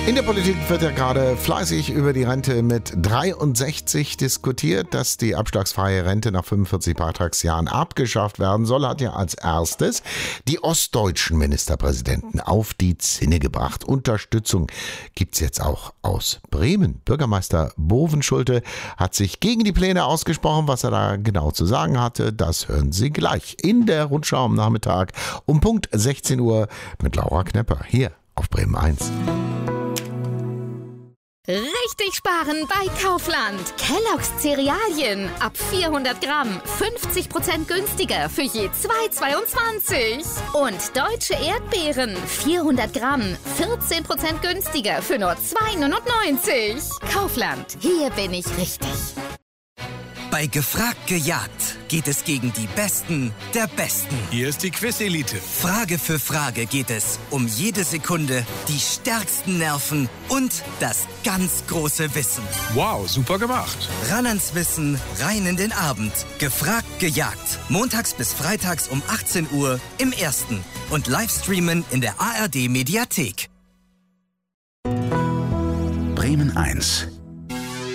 In der Politik wird ja gerade fleißig über die Rente mit 63 diskutiert. Dass die abschlagsfreie Rente nach 45 Beitragsjahren abgeschafft werden soll, hat ja als erstes die ostdeutschen Ministerpräsidenten auf die Zinne gebracht. Unterstützung gibt's jetzt auch aus Bremen. Bürgermeister Bovenschulte hat sich gegen die Pläne ausgesprochen. Was er da genau zu sagen hatte, das hören Sie gleich in der Rundschau am Nachmittag um Punkt 16 Uhr mit Laura Knepper hier auf Bremen 1. Richtig sparen bei Kaufland. Kellogg's Cerealien ab 400 Gramm 50% günstiger für je 2,22. Und deutsche Erdbeeren 400 Gramm 14% günstiger für nur 2,99. Kaufland, hier bin ich richtig. Bei Gefragt gejagt geht es gegen die Besten der Besten. Hier ist die Quiz-Elite. Frage für Frage geht es um jede Sekunde, die stärksten Nerven und das ganz große Wissen. Wow, super gemacht. Ran ans Wissen, rein in den Abend. Gefragt gejagt. Montags bis freitags um 18 Uhr im Ersten. Und Livestreamen in der ARD-Mediathek. Bremen 1.